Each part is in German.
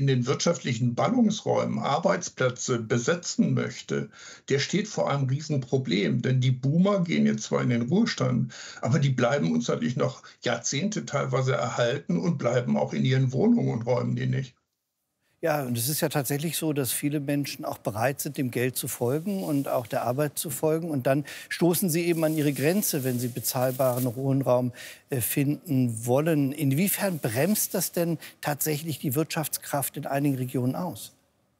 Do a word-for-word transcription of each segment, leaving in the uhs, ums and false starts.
in den wirtschaftlichen Ballungsräumen Arbeitsplätze besetzen möchte, der steht vor einem Riesenproblem. Denn die Boomer gehen jetzt zwar in den Ruhestand, aber die bleiben uns natürlich noch Jahrzehnte teilweise erhalten und bleiben auch in ihren Wohnungen und räumen die nicht. Ja, und es ist ja tatsächlich so, dass viele Menschen auch bereit sind, dem Geld zu folgen und auch der Arbeit zu folgen. Und dann stoßen sie eben an ihre Grenze, wenn sie bezahlbaren Wohnraum äh, finden wollen. Inwiefern bremst das denn tatsächlich die Wirtschaftskraft in einigen Regionen aus?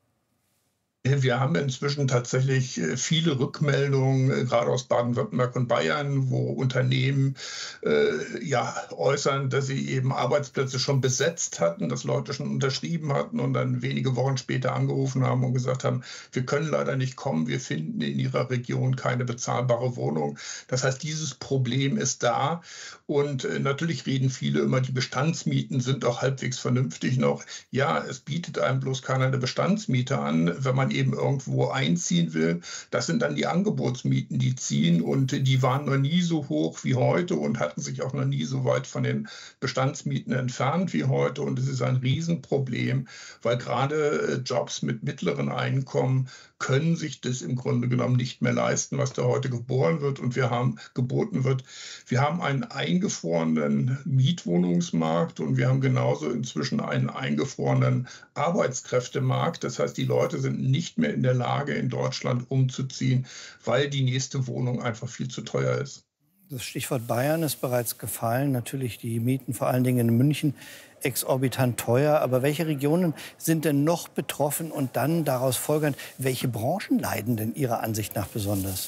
Wir haben inzwischen tatsächlich äh, viele Rückmeldungen, äh, gerade aus Baden-Württemberg und Bayern, wo Unternehmen äh, ja, äußern, dass sie eben Arbeitsplätze schon besetzt hatten, dass Leute schon unterschrieben hatten und dann wenige Wochen später angerufen haben und gesagt haben, wir können leider nicht kommen, wir finden in ihrer Region keine bezahlbare Wohnung. Das heißt, dieses Problem ist da. Und äh, natürlich reden viele immer, die Bestandsmieten sind doch halbwegs vernünftig noch. Ja, es bietet einem bloß keiner eine Bestandsmiete an, wenn man eben irgendwo einziehen will. Das sind dann die Angebotsmieten, die ziehen, und die waren noch nie so hoch wie heute und hatten sich auch noch nie so weit von den Bestandsmieten entfernt wie heute. Und es ist ein Riesenproblem, weil gerade äh, Jobs mit mittleren Einkommen können sich das im Grunde genommen nicht mehr leisten, was da heute geboren wird und wir haben geboten wird. Wir haben einen eingefrorenen Mietwohnungsmarkt und wir haben genauso inzwischen einen eingefrorenen Arbeitskräftemarkt. Das heißt, die Leute sind nicht mehr in der Lage, in Deutschland umzuziehen, weil die nächste Wohnung einfach viel zu teuer ist. Das Stichwort Bayern ist bereits gefallen. Natürlich die Mieten, vor allen Dingen in München, exorbitant teuer. Aber welche Regionen sind denn noch betroffen? Und dann daraus folgernd, welche Branchen leiden denn Ihrer Ansicht nach besonders?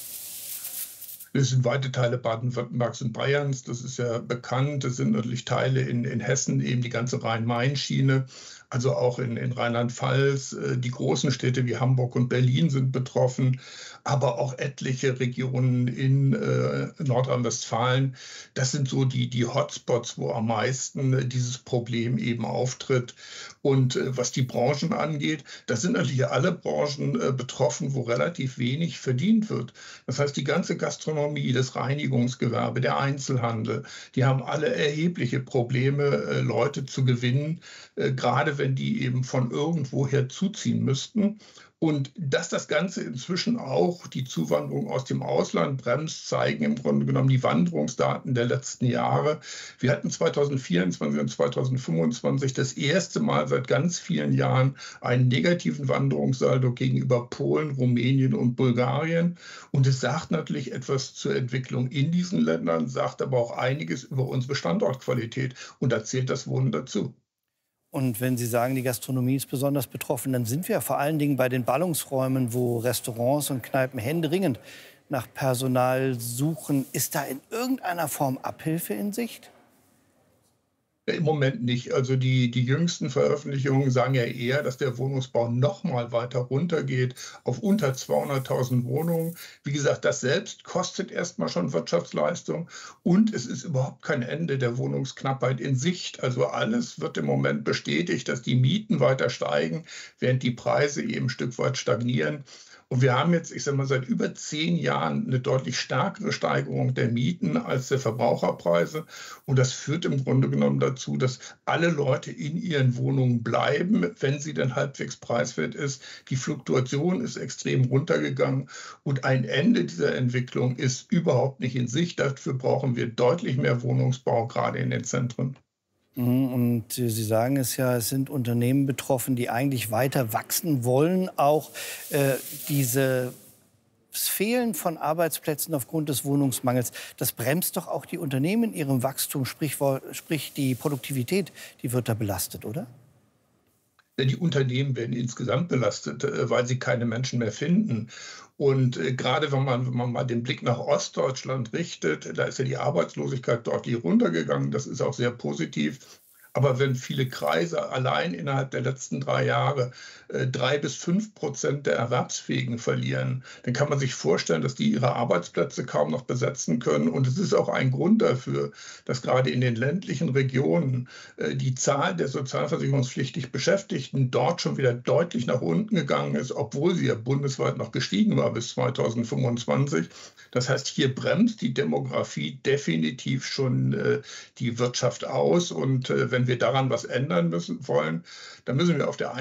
Es sind weite Teile Baden-Württembergs und Bayerns, das ist ja bekannt. Es sind natürlich Teile in, in Hessen, eben die ganze Rhein-Main-Schiene, also auch in, in Rheinland-Pfalz. Äh, Die großen Städte wie Hamburg und Berlin sind betroffen, aber auch etliche Regionen in äh, Nordrhein-Westfalen. Das sind so die, die Hotspots, wo am meisten äh, dieses Problem eben auftritt. Und äh, was die Branchen angeht, da sind natürlich alle Branchen äh, betroffen, wo relativ wenig verdient wird. Das heißt, die ganze Gastronomie, das Reinigungsgewerbe, der Einzelhandel, die haben alle erhebliche Probleme, äh, Leute zu gewinnen, äh, gerade wenn die eben von irgendwoher zuziehen müssten. Und dass das Ganze inzwischen auch die Zuwanderung aus dem Ausland bremst, zeigen im Grunde genommen die Wanderungsdaten der letzten Jahre. Wir hatten zweitausendvierundzwanzig und zweitausendfünfundzwanzig das erste Mal seit ganz vielen Jahren einen negativen Wanderungssaldo gegenüber Polen, Rumänien und Bulgarien. Und es sagt natürlich etwas zur Entwicklung in diesen Ländern, sagt aber auch einiges über unsere Standortqualität. Und da zählt das Wohnen dazu. Und wenn Sie sagen, die Gastronomie ist besonders betroffen, dann sind wir vor allen Dingen bei den Ballungsräumen, wo Restaurants und Kneipen händeringend nach Personal suchen. Ist da in irgendeiner Form Abhilfe in Sicht? Im Moment nicht. Also die, die jüngsten Veröffentlichungen sagen ja eher, dass der Wohnungsbau noch mal weiter runtergeht auf unter zweihunderttausend Wohnungen. Wie gesagt, das selbst kostet erstmal schon Wirtschaftsleistung und es ist überhaupt kein Ende der Wohnungsknappheit in Sicht. Also alles wird im Moment bestätigt, dass die Mieten weiter steigen, während die Preise eben ein Stück weit stagnieren. Und wir haben jetzt, ich sage mal, seit über zehn Jahren eine deutlich stärkere Steigerung der Mieten als der Verbraucherpreise. Und das führt im Grunde genommen dazu, dass alle Leute in ihren Wohnungen bleiben, wenn sie denn halbwegs preiswert ist. Die Fluktuation ist extrem runtergegangen und ein Ende dieser Entwicklung ist überhaupt nicht in Sicht. Dafür brauchen wir deutlich mehr Wohnungsbau, gerade in den Zentren. Mhm, und äh, Sie sagen es ja, es sind Unternehmen betroffen, die eigentlich weiter wachsen wollen. Auch äh, diese das Fehlen von Arbeitsplätzen aufgrund des Wohnungsmangels, das bremst doch auch die Unternehmen in ihrem Wachstum, sprich, wo- sprich die Produktivität, die wird da belastet, oder? Denn die Unternehmen werden insgesamt belastet, äh, weil sie keine Menschen mehr finden. Und äh, gerade wenn man, wenn man mal den Blick nach Ostdeutschland richtet, da ist ja die Arbeitslosigkeit deutlich runtergegangen. Das ist auch sehr positiv. Aber wenn viele Kreise allein innerhalb der letzten drei Jahre äh, drei bis fünf Prozent der Erwerbsfähigen verlieren, dann kann man sich vorstellen, dass die ihre Arbeitsplätze kaum noch besetzen können. Und es ist auch ein Grund dafür, dass gerade in den ländlichen Regionen äh, die Zahl der sozialversicherungspflichtig Beschäftigten dort schon wieder deutlich nach unten gegangen ist, obwohl sie ja bundesweit noch gestiegen war bis zweitausendfünfundzwanzig. Das heißt, hier bremst die Demografie definitiv schon äh, die Wirtschaft aus. Und äh, wenn wir daran was ändern müssen wollen, dann müssen wir auf der